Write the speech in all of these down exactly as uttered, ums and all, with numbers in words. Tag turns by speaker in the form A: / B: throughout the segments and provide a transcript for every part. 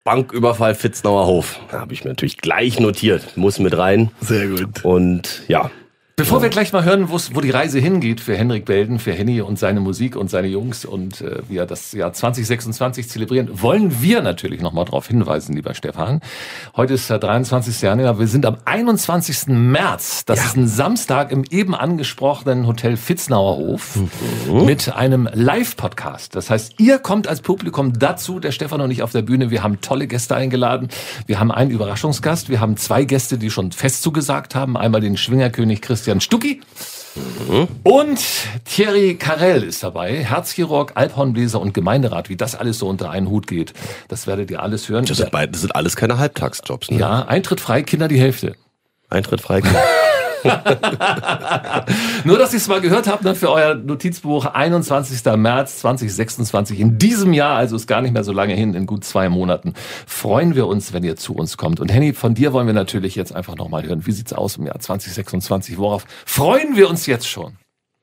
A: Banküberfall Vitznauer Hof. Da habe ich mir natürlich gleich notiert. Muss mit rein.
B: Sehr gut.
A: Und ja.
C: Bevor
A: ja.
C: wir gleich mal hören, wo die Reise hingeht für Henrik Belden, für Henny und seine Musik und seine Jungs und äh, wie er das Jahr zwanzig sechsundzwanzig zelebrieren, wollen wir natürlich nochmal darauf hinweisen, lieber Stefan. Heute ist der dreiundzwanzigsten Januar. Wir sind am einundzwanzigsten März. Das ja. ist ein Samstag im eben angesprochenen Hotel Vitznauer Hof mhm. mit einem Live-Podcast. Das heißt, ihr kommt als Publikum dazu, der Stefan und ich auf der Bühne. Wir haben tolle Gäste eingeladen. Wir haben einen Überraschungsgast. Wir haben zwei Gäste, die schon fest zugesagt haben. Einmal den Schwingerkönig Christian Stucki mhm. und Thierry Carrel ist dabei, Herzchirurg, Alphornbläser und Gemeinderat. Wie das alles so unter einen Hut geht, das werdet ihr alles hören.
A: Das sind, beid, das sind alles keine Halbtagsjobs, ne?
C: Ja, Eintritt frei, Kinder die Hälfte.
A: Eintritt frei, Kinder.
C: Nur, dass ihr es mal gehört habt, ne, für euer Notizbuch, einundzwanzigsten März zweitausendsechsundzwanzig. In diesem Jahr, also ist gar nicht mehr so lange hin, in gut zwei Monaten, freuen wir uns, wenn ihr zu uns kommt. Und Henny, von dir wollen wir natürlich jetzt einfach nochmal hören. Wie sieht's aus im Jahr zweitausendsechsundzwanzig? Worauf freuen wir uns jetzt schon?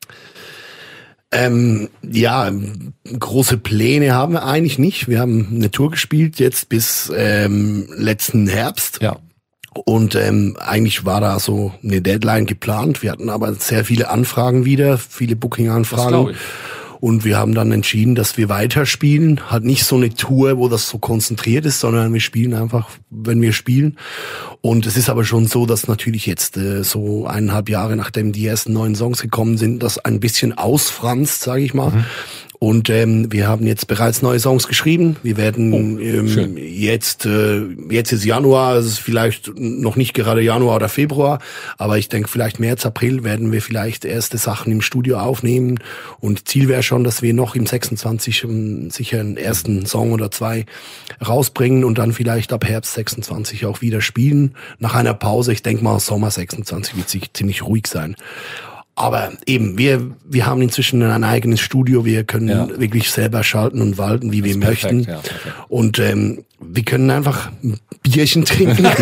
B: Ähm, ja, große Pläne haben wir eigentlich nicht. Wir haben eine Tour gespielt jetzt bis ähm, letzten Herbst.
C: Ja.
B: Und ähm, eigentlich war da so eine Deadline geplant. Wir hatten aber sehr viele Anfragen wieder, viele Booking-Anfragen. Und wir haben dann entschieden, dass wir weiterspielen. Halt nicht so eine Tour, wo das so konzentriert ist, sondern wir spielen einfach, wenn wir spielen. Und es ist aber schon so, dass natürlich jetzt äh, so eineinhalb Jahre, nachdem die ersten neuen Songs gekommen sind, das ein bisschen ausfranst, sage ich mal. Mhm. Und ähm, wir haben jetzt bereits neue Songs geschrieben. Wir werden oh, ähm, jetzt, äh, jetzt ist Januar, es ist vielleicht noch nicht gerade Januar oder Februar, aber ich denke vielleicht März, April werden wir vielleicht erste Sachen im Studio aufnehmen. Und Ziel wäre schon, dass wir noch im sechsundzwanzig um, sicher einen ersten Song oder zwei rausbringen und dann vielleicht ab Herbst sechsundzwanzig auch wieder spielen. Nach einer Pause, ich denke mal Sommer sechsundzwanzig wird ziemlich ruhig sein. Aber eben, wir wir haben inzwischen ein eigenes Studio, wir können ja. wirklich selber schalten und walten, wie das wir perfekt, möchten. Ja, und ähm, wir können einfach ein Bierchen trinken.
C: Da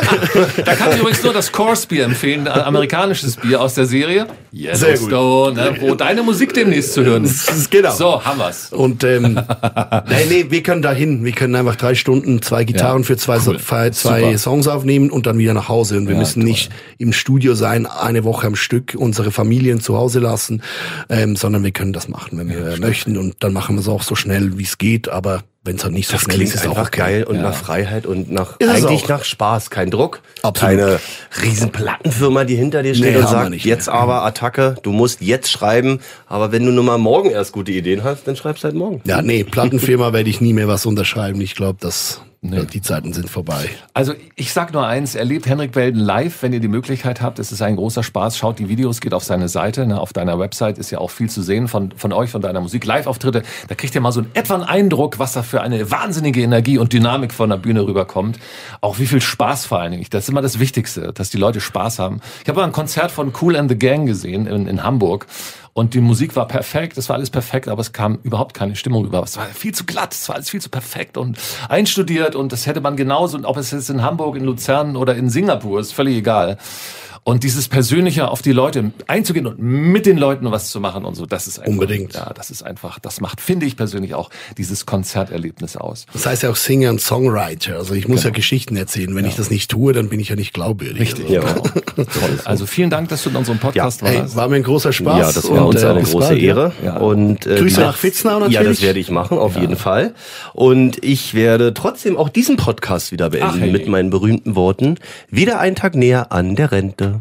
C: kann ich übrigens nur das Coors Bier empfehlen, ein amerikanisches Bier aus der Serie Yellowstone, ne, wo deine Musik demnächst zu hören ist.
B: Genau.
C: So, haben wir's.
B: Und ähm, nee, nee, wir können da hin. Wir können einfach drei Stunden, zwei Gitarren ja, für zwei, cool. zwei, zwei Songs aufnehmen und dann wieder nach Hause. Und wir ja, müssen toll. nicht im Studio sein, eine Woche am Stück, unsere Familien zu Hause lassen, ähm, sondern wir können das machen, wenn wir ja, möchten. Und dann machen wir es auch so schnell, wie es geht, aber wenn es halt nicht so
A: das
B: schnell
A: klingt
B: ist, ist
A: einfach
B: auch okay.
A: geil und
C: ja.
A: nach Freiheit und nach
B: ist
A: eigentlich nach Spaß, kein Druck,
B: Absolut.
A: keine riesen Plattenfirma, die hinter dir steht
B: nee,
A: und sagt, jetzt aber Attacke, du musst jetzt schreiben, aber wenn du nur mal morgen erst gute Ideen hast, dann schreibst halt morgen.
B: Ja, nee, Plattenfirma werde ich nie mehr was unterschreiben. Ich glaube, dass nee. die Zeiten sind vorbei.
C: Also ich sag nur eins, erlebt Henrik Belden live, wenn ihr die Möglichkeit habt. Es ist ein großer Spaß. Schaut die Videos, geht auf seine Seite. Ne, auf deiner Website ist ja auch viel zu sehen von von euch, von deiner Musik. Live-Auftritte, da kriegt ihr mal so einen etwa einen Eindruck, was da für eine wahnsinnige Energie und Dynamik von der Bühne rüberkommt. Auch wie viel Spaß vor allen Dingen. Das ist immer das Wichtigste, dass die Leute Spaß haben. Ich habe mal ein Konzert von Kool and the Gang gesehen in, in Hamburg. Und die Musik war perfekt, es war alles perfekt, aber es kam überhaupt keine Stimmung rüber. Es war viel zu glatt, es war alles viel zu perfekt und einstudiert und das hätte man genauso, ob es jetzt in Hamburg, in Luzern oder in Singapur ist, völlig egal. Und dieses Persönliche auf die Leute einzugehen und mit den Leuten was zu machen und so, das ist einfach,
B: unbedingt.
C: Ja, das ist einfach, das macht, finde ich persönlich auch, dieses Konzerterlebnis aus.
B: Das heißt ja auch Singer und Songwriter. Also ich muss genau. ja Geschichten erzählen. Wenn ja. ich das nicht tue, dann bin ich ja nicht glaubwürdig.
C: Richtig,
B: also.
C: ja. Toll. Also vielen Dank, dass du in unserem Podcast
B: ja.
C: warst.
B: Hey, war mir ein großer Spaß.
A: Ja, das war uns
B: äh,
A: eine große
B: bald,
A: Ehre.
B: Ja.
A: Und, äh,
B: Grüße nach Vitznau natürlich.
A: Ja, das werde ich machen, auf ja. jeden Fall. Und ich werde trotzdem auch diesen Podcast wieder beenden Ach, hey. mit meinen berühmten Worten. Wieder ein Tag näher an der Rente.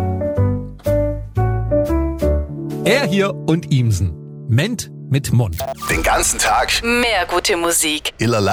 D: Er hier und Imsen. Ment mit Mund.
E: Den ganzen Tag
F: mehr gute Musik.
E: Illerlei.